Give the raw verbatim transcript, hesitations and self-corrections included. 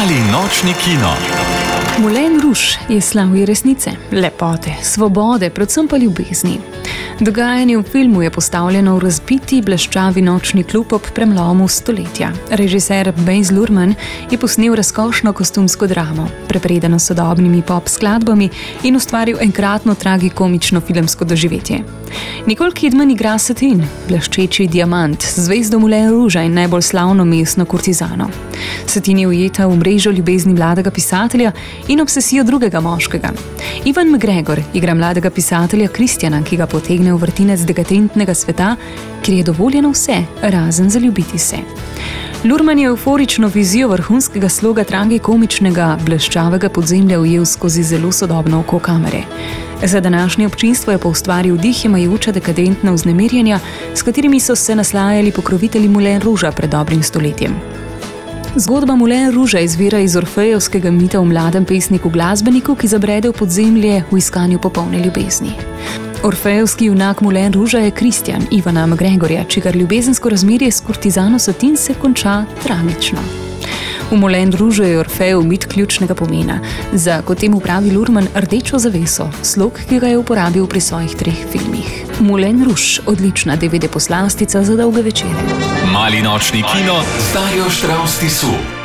Mali nočni kino. Moulin Rouge je slavje resnice, lepote, svobode, predvsem pa ljubezni. Dogajanje v filmu je postavljeno v razbiti, bleščavi nočni klub ob premlomu stoletja. Režiser Baz Luhrmann je posnel razkošno kostumsko dramo, prepredeno s sodobnimi pop skladbami in ustvaril enkratno tragikomično filmsko doživetje. Nicole Kidman igra Satine, bleščeči diamant, zvezdo Moulin Rougea in najbolj slavno mestno kurtizano. Satine je ujeta v mrežo ljubezni mladega pisatelja in obsesijo drugega moškega. Ewan McGregor igra mladega pisatelja Kristjana, ki ga potegne v vrtinec dekadentnega sveta, kjer je dovoljeno vse, razen zaljubiti se. Luhrmann je euforično vizijo vrhunskega sloga tragikomičnega, bleščavega podzemlja ujel skozi zelo sodobno oko kamere. Za današnje občinstvo je poustvaril dih jemajoča dekadentna vznemirjenja, s katerimi so se naslajali pokrovitelji Moulin Rougea pred dobrim stoletjem. Zgodba Moulin Rougea izvira iz orfejevskega mita o mladem pesniku glasbeniku, ki zabrede v podzemlje v iskanju popolne ljubezni. Orfejevski junak Moulin Rougea je Kristjan, Ewana McGregorja, čigar ljubezensko razmerje s kurtizano Satine se konča tragično. V Moulin Rougeu je Orfejev mit ključnega pomena, za, kot temu pravi Luhrmann, rdečo zaveso, slog, ki ga je uporabil pri svojih treh filmih. Moulin Rouge, odlična de ve de poslastica za dolge večere. Mali nočni kino s Darjo Štravs Tisu.